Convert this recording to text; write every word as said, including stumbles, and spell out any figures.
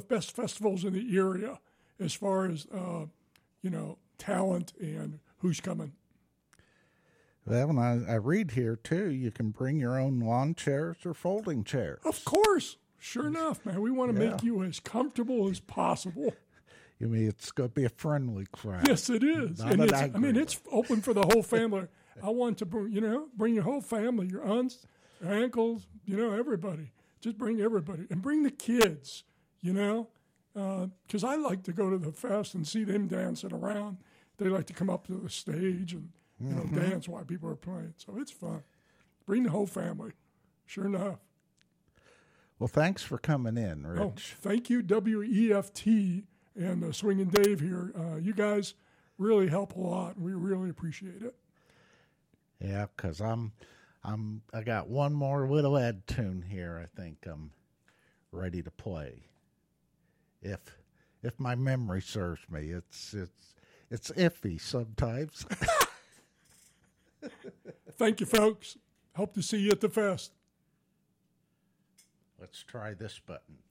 best festivals in the area as far as, uh, you know, talent and who's coming. Well, and I, I read here, too, you can bring your own lawn chairs or folding chairs. Of course. Sure enough, man. We want to Yeah. make you as comfortable as possible. You mean it's going to be a friendly crowd? Yes, it is. Not And an it's, I angry mean, one. it's open for the whole family. I want to bring, you know, bring your whole family, your aunts, your uncles, you know, everybody. Just bring everybody. And bring the kids, you know, because I like to go to the fest and see them dancing around. They like to come up to the stage and, you know, Mm-hmm. dance while people are playing. So it's fun. Bring the whole family. Sure enough. Well, thanks for coming in, Oh, Rich. thank you, W E F T and uh, Swingin' Dave here. Uh, you guys really help a lot. We really appreciate it. Yeah, because I'm, I'm, I got one more Widow Ed tune here. I think I'm ready to play. If, if my memory serves me, it's, it's, it's iffy sometimes. Thank you, folks. Hope to see you at the fest. Let's try this button.